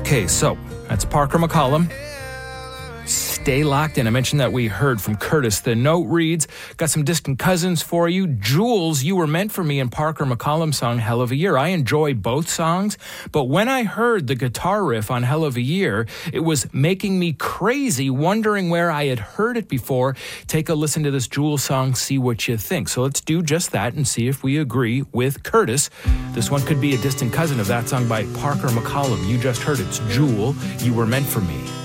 Okay, so that's Parker McCollum. Stay locked in. I mentioned that we heard from Curtis. The note reads, got some distant cousins for you. Jules, You Were Meant for Me, and Parker McCollum song Hell of a Year. I enjoy both songs, but when I heard the guitar riff on Hell of a Year, it was making me crazy, wondering where I had heard it before. Take a listen to this Jules song, see what you think. So let's do just that and see if we agree with Curtis. This one could be a distant cousin of that song by Parker McCollum. You just heard it's Jewel, You Were Meant for Me.